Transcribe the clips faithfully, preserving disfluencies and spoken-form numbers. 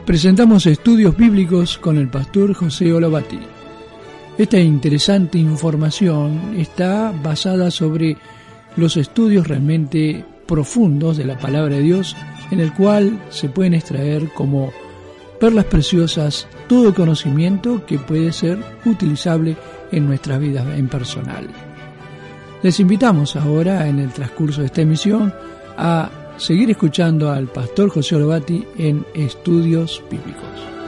presentamos estudios bíblicos con el pastor José Olobati. Esta interesante información está basada sobre los estudios realmente profundos de la palabra de Dios, en el cual se pueden extraer como perlas preciosas todo conocimiento que puede ser utilizable en nuestra vida en personal. Les invitamos ahora, en el transcurso de esta emisión, a seguir escuchando al pastor José Olobati en Estudios Bíblicos.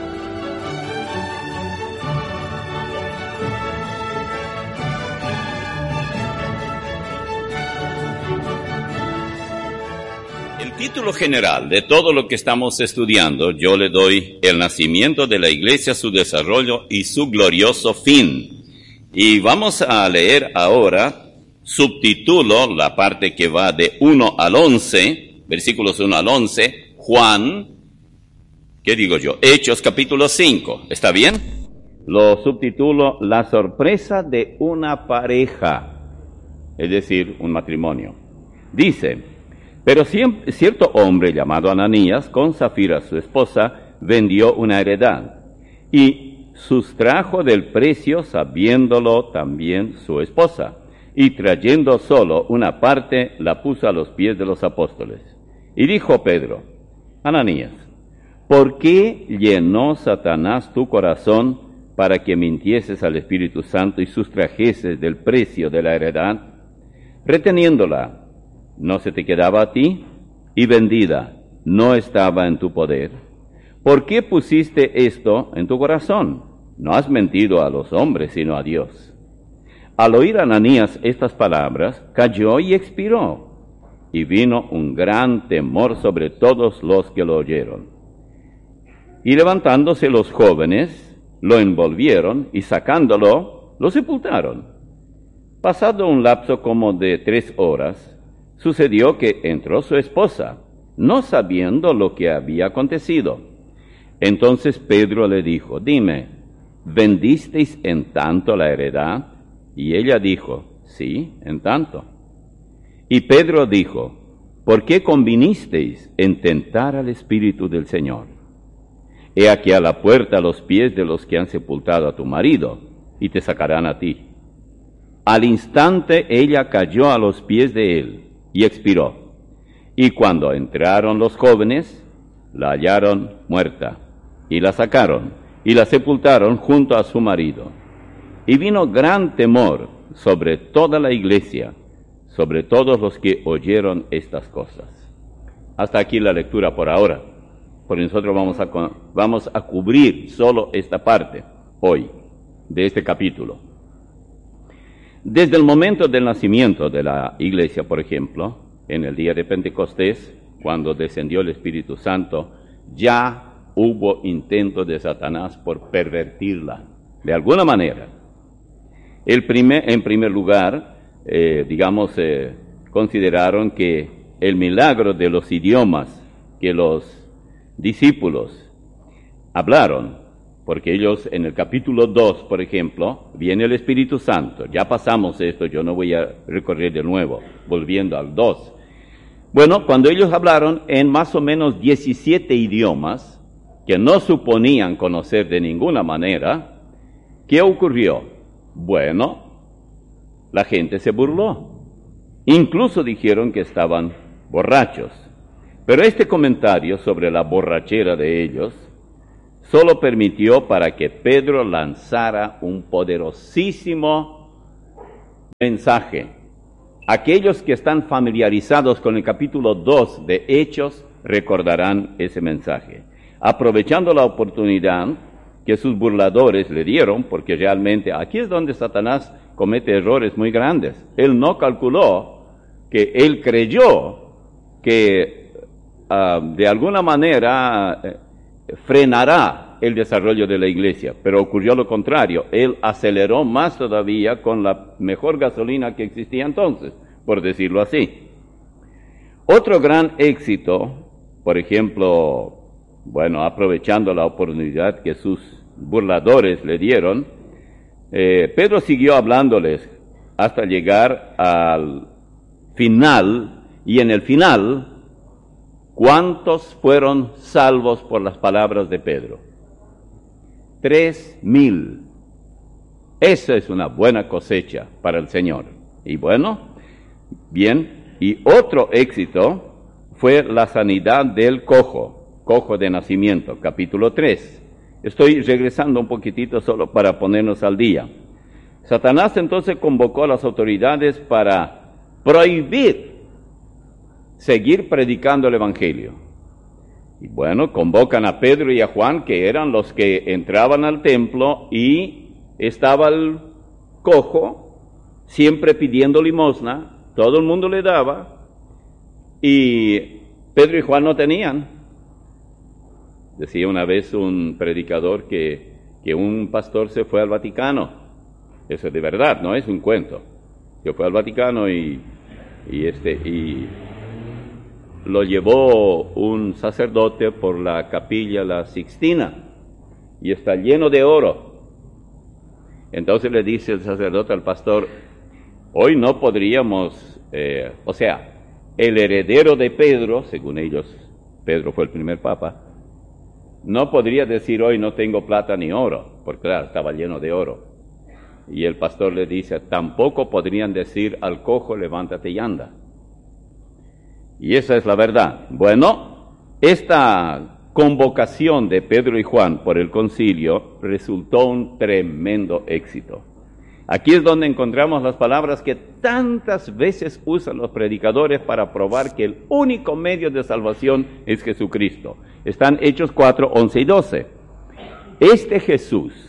El título general de todo lo que estamos estudiando, yo le doy el nacimiento de la iglesia, su desarrollo y su glorioso fin. Y vamos a leer ahora subtítulo, la parte que va de uno al once, versículos uno al once, Juan, ¿qué digo yo? Hechos capítulo cinco, ¿está bien? Lo subtitulo, la sorpresa de una pareja, es decir, un matrimonio. Dice, pero cierto hombre llamado Ananías, con Zafira su esposa, vendió una heredad y sustrajo del precio sabiéndolo también su esposa, y trayendo solo una parte, la puso a los pies de los apóstoles. Y dijo Pedro, Ananías, ¿por qué llenó Satanás tu corazón para que mintieses al Espíritu Santo y sustrajeses del precio de la heredad? Reteniéndola, ¿no se te quedaba a ti? Y vendida, ¿no estaba en tu poder? ¿Por qué pusiste esto en tu corazón? No has mentido a los hombres, sino a Dios. Al oír Ananías estas palabras, cayó y expiró. Y vino un gran temor sobre todos los que lo oyeron. Y levantándose los jóvenes, lo envolvieron y sacándolo, lo sepultaron. Pasado un lapso como de tres horas, sucedió que entró su esposa, no sabiendo lo que había acontecido. Entonces Pedro le dijo, dime, ¿vendisteis en tanto la heredad? Y ella dijo, sí, en tanto. Y Pedro dijo, ¿por qué convinisteis en tentar al Espíritu del Señor? He aquí a la puerta los pies de los que han sepultado a tu marido, y te sacarán a ti. Al instante ella cayó a los pies de él, y expiró. Y cuando entraron los jóvenes, la hallaron muerta, y la sacaron, y la sepultaron junto a su marido. Y vino gran temor sobre toda la iglesia, sobre todos los que oyeron estas cosas. Hasta aquí la lectura por ahora. Por nosotros vamos a, vamos a cubrir solo esta parte hoy, de este capítulo. Desde el momento del nacimiento de la iglesia, por ejemplo, en el día de Pentecostés, cuando descendió el Espíritu Santo, ya hubo intento de Satanás por pervertirla, de alguna manera. El primer, en primer lugar, eh, digamos, eh, consideraron que el milagro de los idiomas que los discípulos hablaron, porque ellos en el capítulo dos, por ejemplo, viene el Espíritu Santo. Ya pasamos esto, yo no voy a recorrer de nuevo, volviendo al dos. Bueno, cuando ellos hablaron en más o menos diecisiete idiomas, que no suponían conocer de ninguna manera, ¿qué ocurrió? Bueno, la gente se burló. Incluso dijeron que estaban borrachos. Pero este comentario sobre la borrachera de ellos solo permitió para que Pedro lanzara un poderosísimo mensaje. Aquellos que están familiarizados con el capítulo dos de Hechos recordarán ese mensaje. Aprovechando la oportunidad que sus burladores le dieron, porque realmente aquí es donde Satanás comete errores muy grandes. Él no calculó que él creyó que uh, de alguna manera uh, frenará el desarrollo de la iglesia, pero ocurrió lo contrario. Él aceleró más todavía con la mejor gasolina que existía entonces, por decirlo así. Otro gran éxito, por ejemplo, bueno, aprovechando la oportunidad que sus burladores le dieron, eh, Pedro siguió hablándoles hasta llegar al final, y en el final, ¿Cuántos fueron salvos por las palabras de Pedro? Tres mil. Esa es una buena cosecha para el Señor. Y bueno, bien, y otro éxito fue la sanidad del cojo, cojo de nacimiento, capítulo tres. Estoy regresando un poquitito solo para ponernos al día. Satanás entonces convocó a las autoridades para prohibir seguir predicando el Evangelio. Y bueno, convocan a Pedro y a Juan, que eran los que entraban al templo, y estaba el cojo, siempre pidiendo limosna, todo el mundo le daba, y Pedro y Juan no tenían. Decía una vez un predicador que, que un pastor se fue al Vaticano. Eso es de verdad, no es un cuento. Se fue al Vaticano y, y, este, y lo llevó un sacerdote por la capilla La Sixtina, y está lleno de oro. Entonces le dice el sacerdote al pastor, hoy no podríamos, eh, o sea, el heredero de Pedro, según ellos, Pedro fue el primer papa, no podría decir hoy no tengo plata ni oro, porque claro, estaba lleno de oro. Y el pastor le dice, tampoco podrían decir al cojo, levántate y anda. Y esa es la verdad. Bueno, esta convocación de Pedro y Juan por el concilio resultó un tremendo éxito. Aquí es donde encontramos las palabras que tantas veces usan los predicadores para probar que el único medio de salvación es Jesucristo. Están Hechos cuatro, once y doce. Este Jesús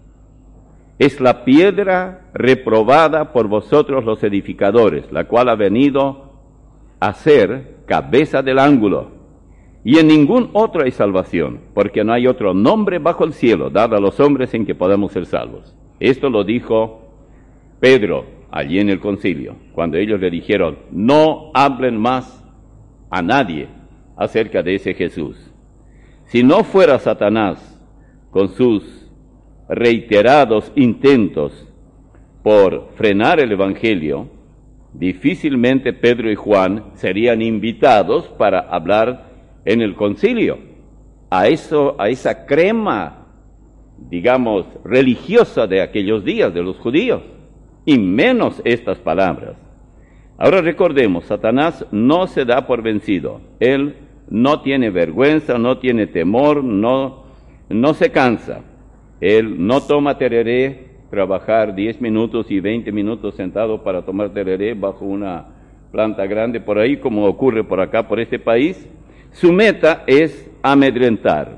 es la piedra reprobada por vosotros los edificadores, la cual ha venido a ser cabeza del ángulo. Y en ningún otro hay salvación, porque no hay otro nombre bajo el cielo dado a los hombres en que podamos ser salvos. Esto lo dijo Pedro allí en el concilio, cuando ellos le dijeron, no hablen más a nadie acerca de ese Jesús. Si no fuera Satanás con sus reiterados intentos por frenar el Evangelio, difícilmente Pedro y Juan serían invitados para hablar en el concilio. A eso, a esa crema, digamos, religiosa de aquellos días de los judíos, y menos estas palabras. Ahora recordemos, Satanás no se da por vencido. Él no tiene vergüenza, no tiene temor, no, no se cansa. Él no toma tereré, trabajar diez minutos y veinte minutos sentado para tomar tereré bajo una planta grande por ahí, como ocurre por acá, por este país. Su meta es amedrentar,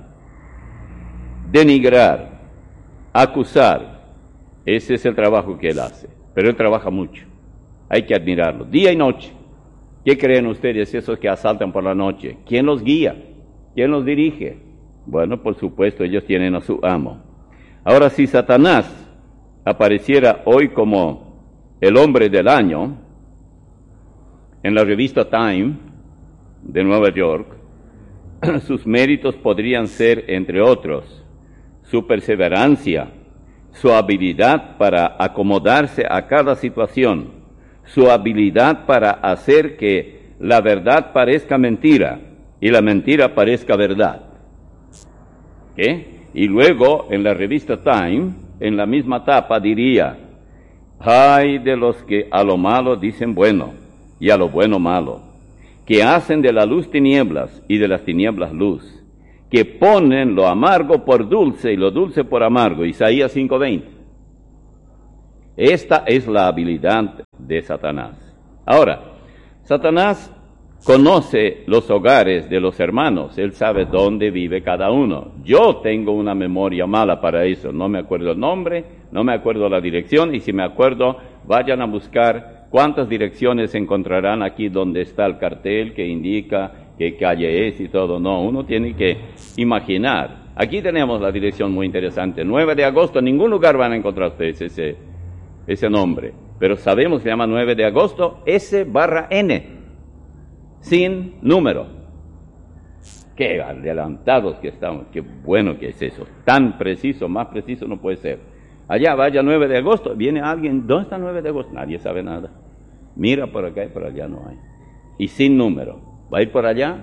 denigrar, acusar. Ese es el trabajo que él hace, pero él trabaja mucho. Hay que admirarlo, día y noche. ¿Qué creen ustedes esos que asaltan por la noche? ¿Quién los guía? ¿Quién los dirige? Bueno, por supuesto, ellos tienen a su amo. Ahora, si Satanás apareciera hoy como el hombre del año, en la revista Time de Nueva York, sus méritos podrían ser, entre otros, su perseverancia, su habilidad para acomodarse a cada situación, su habilidad para hacer que la verdad parezca mentira y la mentira parezca verdad. ¿Qué? Y luego, en la revista Time, en la misma tapa, diría, ay de los que a lo malo dicen bueno, y a lo bueno malo, que hacen de la luz tinieblas, y de las tinieblas luz, que ponen lo amargo por dulce, y lo dulce por amargo. Isaías cinco veinte. Esta es la habilidad de Satanás. Ahora, Satanás conoce los hogares de los hermanos, él sabe dónde vive cada uno. Yo tengo una memoria mala para eso, no me acuerdo el nombre, no me acuerdo la dirección, y si me acuerdo, vayan a buscar cuántas direcciones encontrarán aquí donde está el cartel que indica qué calle es y todo. No, uno tiene que imaginar. Aquí tenemos la dirección muy interesante, nueve de agosto, en ningún lugar van a encontrar ustedes ese, ese nombre, pero sabemos que se llama nueve de agosto, S barra N. Sin número. Qué adelantados que estamos, qué bueno que es eso, tan preciso, más preciso no puede ser. Allá vaya nueve de agosto, viene alguien, ¿dónde está nueve de agosto? Nadie sabe nada. Mira por acá y por allá no hay. Y sin número. Va a ir por allá,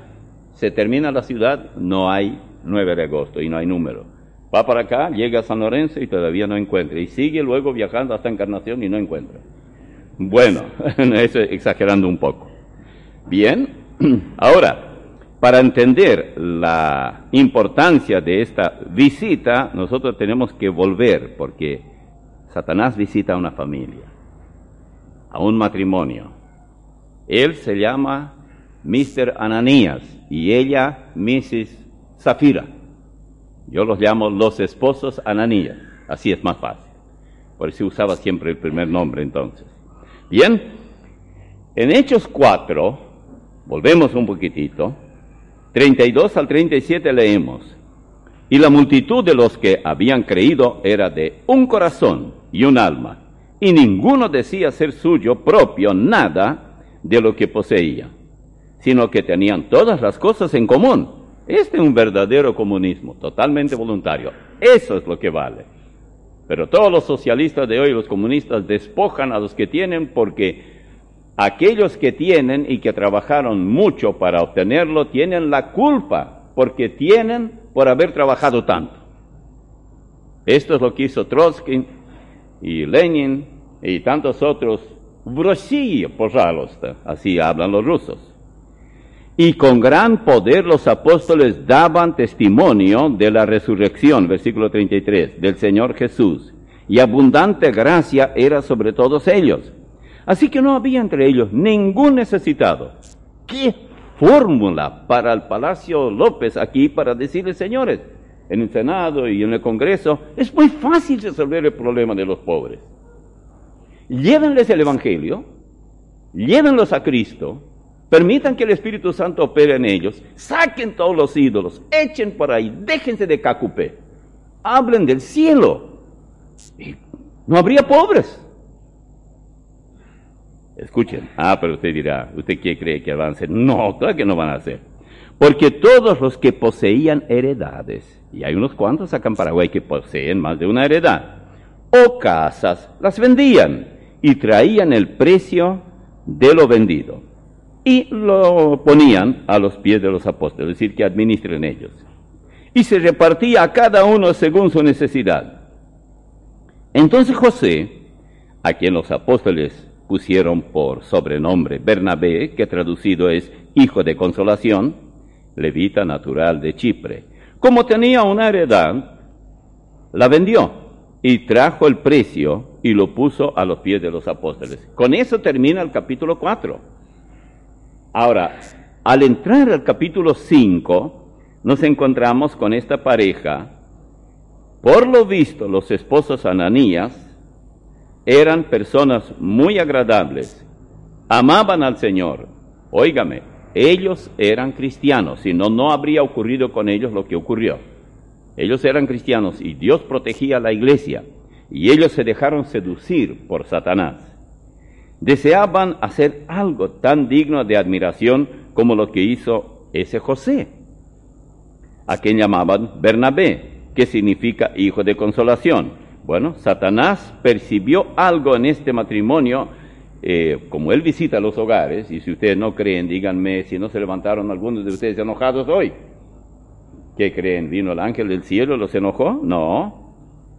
se termina la ciudad, no hay nueve de agosto y no hay número. Va para acá, llega a San Lorenzo y todavía no encuentra. Y sigue luego viajando hasta Encarnación y no encuentra. Bueno, eso exagerando un poco. Bien, ahora, para entender la importancia de esta visita, nosotros tenemos que volver, porque Satanás visita a una familia, a un matrimonio. Él se llama mister Ananías y ella missus Zafira. Yo los llamo los esposos Ananías, así es más fácil. Por eso usaba siempre el primer nombre entonces. Bien, en Hechos cuatro, volvemos un poquitito, treinta y dos al treinta y siete leemos: y la multitud de los que habían creído era de un corazón y un alma, y ninguno decía ser suyo propio nada de lo que poseía, sino que tenían todas las cosas en común. Este es un verdadero comunismo, totalmente voluntario. Eso es lo que vale. Pero todos los socialistas de hoy, los comunistas, despojan a los que tienen, porque aquellos que tienen y que trabajaron mucho para obtenerlo, tienen la culpa, porque tienen por haber trabajado tanto. Esto es lo que hizo Trotsky y Lenin y tantos otros. В России, пожалуйста, así hablan los rusos. Y con gran poder los apóstoles daban testimonio de la resurrección, versículo treinta y tres, del Señor Jesús, y abundante gracia era sobre todos ellos. Así que no había entre ellos ningún necesitado. ¿Qué fórmula para el Palacio López aquí para decirles, señores, en el Senado y en el Congreso, es muy fácil resolver el problema de los pobres? Llévenles el Evangelio, llévenlos a Cristo, permitan que el Espíritu Santo opere en ellos, saquen todos los ídolos, echen por ahí, déjense de cacupé, hablen del cielo, y no habría pobres. Escuchen, ah, pero usted dirá, ¿usted qué cree que van a hacer? No, claro que no van a hacer, porque todos los que poseían heredades, y hay unos cuantos acá en Paraguay que poseen más de una heredad, o casas, las vendían, y traían el precio de lo vendido, y lo ponían a los pies de los apóstoles, es decir, que administren ellos. Y se repartía a cada uno según su necesidad. Entonces José, a quien los apóstoles pusieron por sobrenombre Bernabé, que traducido es hijo de consolación, levita natural de Chipre, como tenía una heredad, la vendió y trajo el precio y lo puso a los pies de los apóstoles. Con eso termina el capítulo cuatro. Ahora, al entrar al capítulo cinco, nos encontramos con esta pareja. Por lo visto, los esposos Ananías eran personas muy agradables, amaban al Señor. Óigame, ellos eran cristianos, si no, no habría ocurrido con ellos lo que ocurrió. Ellos eran cristianos y Dios protegía a la iglesia, y ellos se dejaron seducir por Satanás. Deseaban hacer algo tan digno de admiración como lo que hizo ese José, a quien llamaban Bernabé, que significa hijo de consolación. Bueno, Satanás percibió algo en este matrimonio, eh, como él visita los hogares, y si ustedes no creen, díganme si no se levantaron algunos de ustedes enojados hoy. ¿Qué creen? ¿Vino el ángel del cielo y los enojó? No.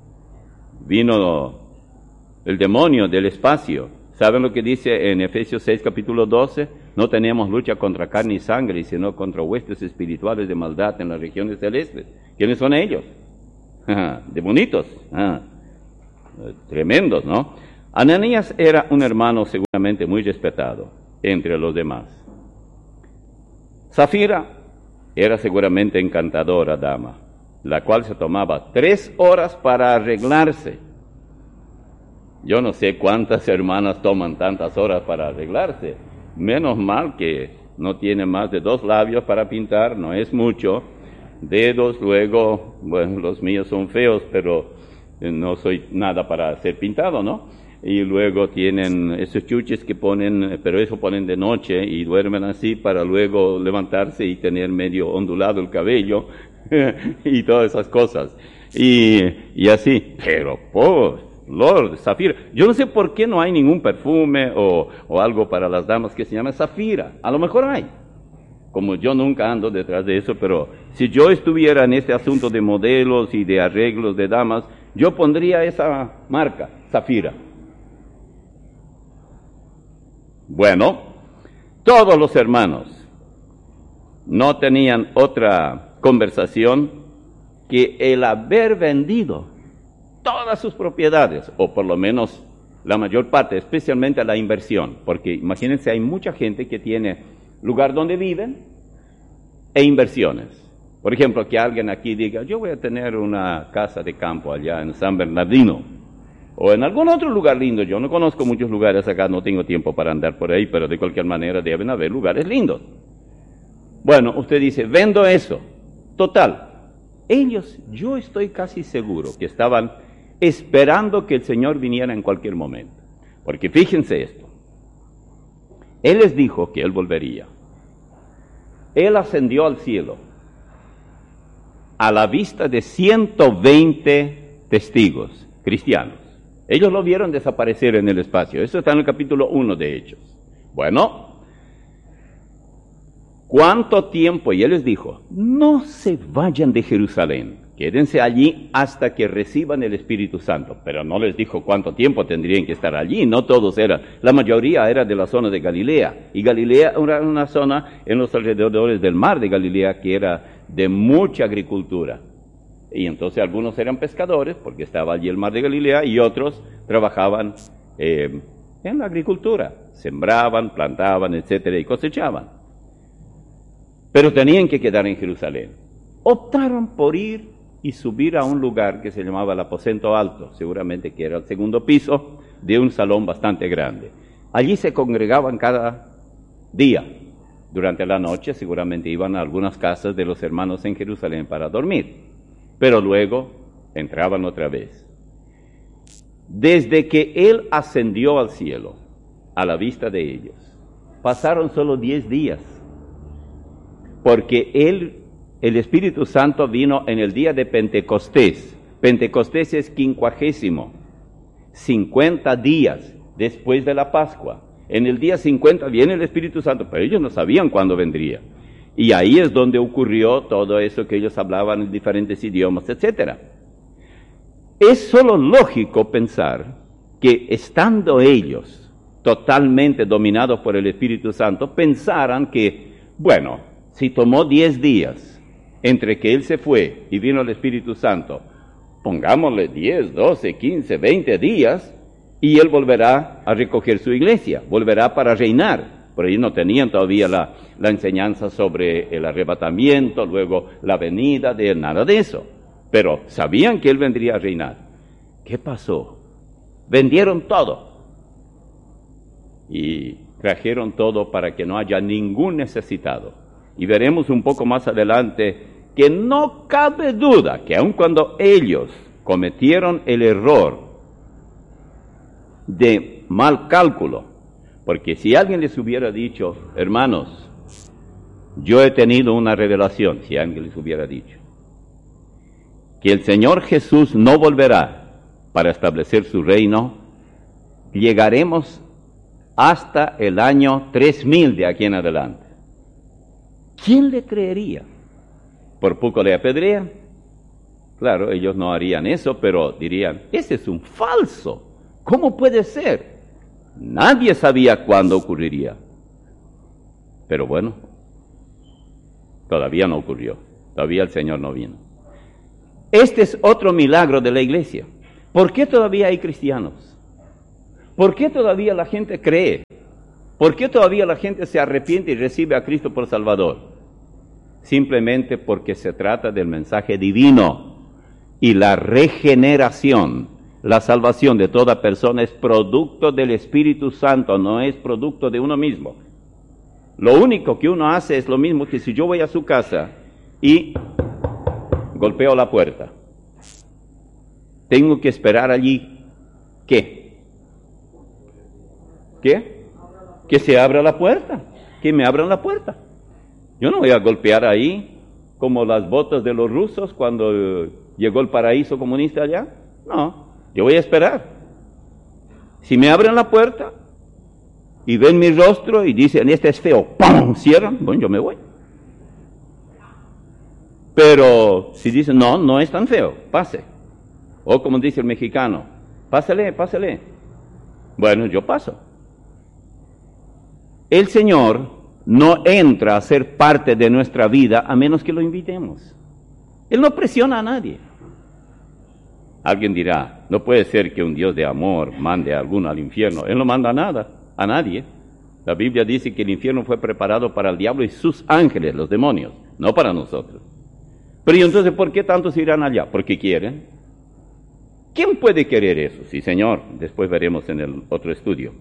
Vino el demonio del espacio. ¿Saben lo que dice en Efesios seis, capítulo doce? No tenemos lucha contra carne y sangre, sino contra huestes espirituales de maldad en las regiones celestes. ¿Quiénes son ellos? Demonitos. Ah, tremendos, ¿no? Ananías era un hermano seguramente muy respetado entre los demás. Zafira era seguramente encantadora dama, la cual se tomaba tres horas para arreglarse. Yo no sé cuántas hermanas toman tantas horas para arreglarse. Menos mal que no tiene más de dos labios para pintar, no es mucho. Dedos, luego, bueno, los míos son feos, pero no soy nada para ser pintado, ¿no? Y luego tienen esos chuches que ponen, pero eso ponen de noche y duermen así para luego levantarse y tener medio ondulado el cabello y todas esas cosas. Y, y así, pero pues, Lord, Zafira. Yo no sé por qué no hay ningún perfume o, o algo para las damas que se llama Zafira. A lo mejor hay. como yo nunca ando detrás de eso, pero si yo estuviera en este asunto de modelos y de arreglos de damas, yo pondría esa marca, Zafira. Bueno, todos los hermanos no tenían otra conversación que el haber vendido todas sus propiedades, o por lo menos la mayor parte, especialmente la inversión, porque imagínense, hay mucha gente que tiene lugar donde viven e inversiones. Por ejemplo, que alguien aquí diga, yo voy a tener una casa de campo allá en San Bernardino, o en algún otro lugar lindo. Yo no conozco muchos lugares acá, no tengo tiempo para andar por ahí, pero de cualquier manera deben haber lugares lindos. Bueno, usted dice, vendo eso. Total, ellos, yo estoy casi seguro que estaban esperando que el Señor viniera en cualquier momento. Porque fíjense esto, Él les dijo que Él volvería. Él ascendió al cielo a la vista de ciento veinte testigos cristianos. Ellos lo vieron desaparecer en el espacio. Eso está en el capítulo uno de Hechos. Bueno, ¿cuánto tiempo? Y Él les dijo, no se vayan de Jerusalén, quédense allí hasta que reciban el Espíritu Santo. Pero no les dijo cuánto tiempo tendrían que estar allí. No todos eran, la mayoría era de la zona de Galilea. Y Galilea era una zona en los alrededores del mar de Galilea que era de mucha agricultura. Y entonces algunos eran pescadores, porque estaba allí el mar de Galilea, y otros trabajaban eh, en la agricultura. Sembraban, plantaban, etcétera, y cosechaban. Pero tenían que quedar en Jerusalén. Optaron por ir y subir a un lugar que se llamaba el aposento alto, seguramente que era el segundo piso de un salón bastante grande. Allí se congregaban cada día. Durante la noche seguramente iban a algunas casas de los hermanos en Jerusalén para dormir, pero luego entraban otra vez. Desde que Él ascendió al cielo, a la vista de ellos, pasaron solo diez días, porque Él, el Espíritu Santo vino en el día de Pentecostés. Pentecostés es quincuagésimo, cincuenta días después de la Pascua. En el día cincuenta viene el Espíritu Santo, pero ellos no sabían cuándo vendría. Y ahí es donde ocurrió todo eso que ellos hablaban en diferentes idiomas, etcétera. Es solo lógico pensar que estando ellos totalmente dominados por el Espíritu Santo, pensaran que, bueno, si tomó diez días entre que Él se fue y vino el Espíritu Santo, pongámosle diez, doce, quince, veinte días, y Él volverá a recoger su iglesia, volverá para reinar. Por ahí no tenían todavía la, la enseñanza sobre el arrebatamiento, luego la venida de Él, nada de eso. Pero sabían que Él vendría a reinar. ¿Qué pasó? Vendieron todo. Y trajeron todo para que no haya ningún necesitado. Y veremos un poco más adelante que no cabe duda que aun cuando ellos cometieron el error de mal cálculo, porque si alguien les hubiera dicho, hermanos, yo he tenido una revelación, si alguien les hubiera dicho, que el Señor Jesús no volverá para establecer su reino, llegaremos hasta el año tres mil de aquí en adelante. ¿Quién le creería? Por poco le apedrean. Claro, ellos no harían eso, pero dirían, ese es un falso. ¿Cómo puede ser? Nadie sabía cuándo ocurriría. Pero bueno, todavía no ocurrió. Todavía el Señor no vino. Este es otro milagro de la iglesia. ¿Por qué todavía hay cristianos? ¿Por qué todavía la gente cree? ¿Por qué todavía la gente se arrepiente y recibe a Cristo por Salvador? Simplemente porque se trata del mensaje divino y la regeneración. La salvación de toda persona es producto del Espíritu Santo, no es producto de uno mismo. Lo único que uno hace es lo mismo que si yo voy a su casa y golpeo la puerta. Tengo que esperar allí, ¿qué? ¿Qué? Que se abra la puerta, que me abran la puerta. Yo no voy a golpear ahí como las botas de los rusos cuando llegó el paraíso comunista allá. No. Yo voy a esperar. Si me abren la puerta y ven mi rostro y dicen, este es feo, ¡pum!, cierran, bueno, yo me voy. Pero si dicen, no, no es tan feo, pase. O como dice el mexicano, pásale, pásale. Bueno, yo paso. El Señor no entra a ser parte de nuestra vida a menos que lo invitemos. Él no presiona a nadie. Alguien dirá, no puede ser que un Dios de amor mande a alguno al infierno. Él no manda nada, a nadie. La Biblia dice que el infierno fue preparado para el diablo y sus ángeles, los demonios, no para nosotros. Pero ¿y entonces por qué tantos irán allá? Porque quieren. ¿Quién puede querer eso? Sí, Señor, después veremos en el otro estudio.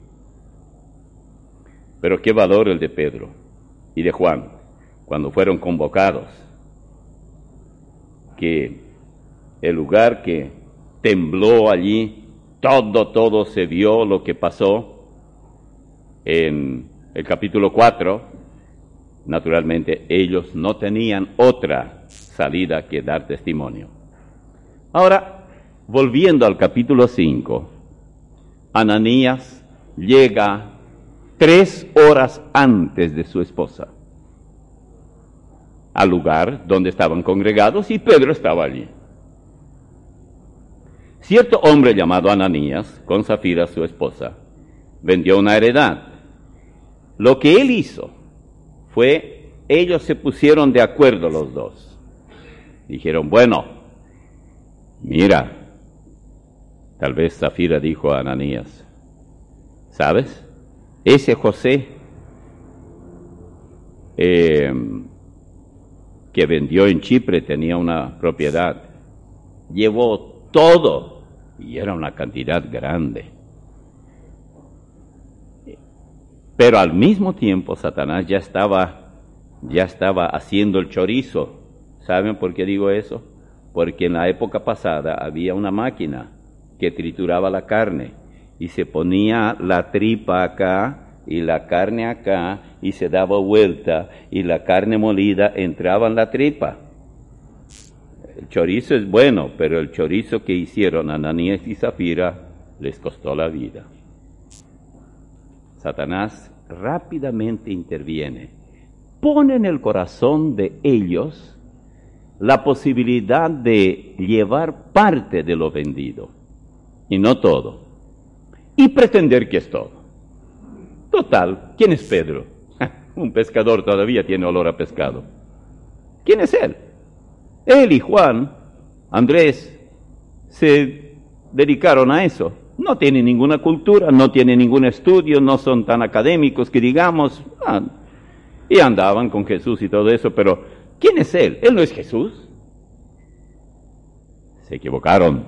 Pero qué valor el de Pedro y de Juan, cuando fueron convocados, que el lugar que tembló allí, todo, todo se vio lo que pasó en el capítulo cuatro, naturalmente ellos no tenían otra salida que dar testimonio. Ahora, volviendo al capítulo cinco, Ananías llega tres horas antes de su esposa al lugar donde estaban congregados y Pedro estaba allí. Cierto hombre llamado Ananías, con Zafira su esposa, vendió una heredad. Lo que él hizo fue, ellos se pusieron de acuerdo los dos. Dijeron, bueno, mira, tal vez Zafira dijo a Ananías, ¿sabes? Ese José eh, que vendió en Chipre tenía una propiedad, llevó todo y era una cantidad grande. Pero al mismo tiempo Satanás ya estaba, ya estaba haciendo el chorizo. ¿Saben por qué digo eso? Porque en la época pasada había una máquina que trituraba la carne y se ponía la tripa acá y la carne acá y se daba vuelta y la carne molida entraba en la tripa. El chorizo es bueno, pero el chorizo que hicieron Ananías y Zafira les costó la vida. Satanás rápidamente interviene, pone en el corazón de ellos la posibilidad de llevar parte de lo vendido, y no todo, y pretender que es todo. Total, ¿quién es Pedro? Un pescador todavía tiene olor a pescado. ¿Quién es él? Él y Juan, Andrés, se dedicaron a eso. No tienen ninguna cultura, no tienen ningún estudio, no son tan académicos que digamos, ah, y andaban con Jesús y todo eso, pero ¿quién es él? ¿Él no es Jesús? Se equivocaron.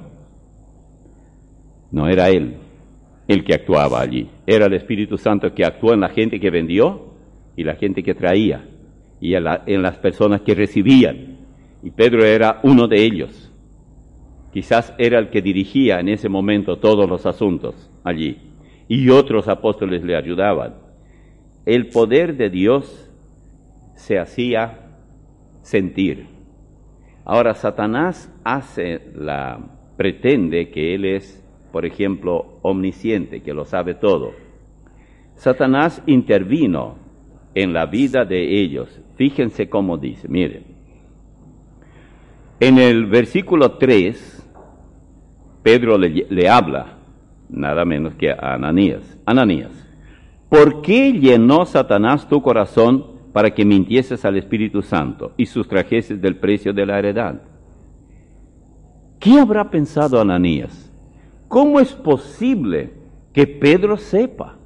No era él el que actuaba allí, era el Espíritu Santo que actuó en la gente que vendió y la gente que traía, y en, la, en las personas que recibían, y Pedro era uno de ellos. Quizás era el que dirigía en ese momento todos los asuntos allí, y otros apóstoles le ayudaban. El poder de Dios se hacía sentir. Ahora Satanás hace la, pretende que él es, por ejemplo, omnisciente, que lo sabe todo. Satanás intervino en la vida de ellos. Fíjense cómo dice, miren. En el versículo tres, Pedro le, le habla, nada menos que a Ananías. Ananías, ¿por qué llenó Satanás tu corazón para que mintieses al Espíritu Santo y sustrajeses del precio de la heredad? ¿Qué habrá pensado Ananías? ¿Cómo es posible que Pedro sepa?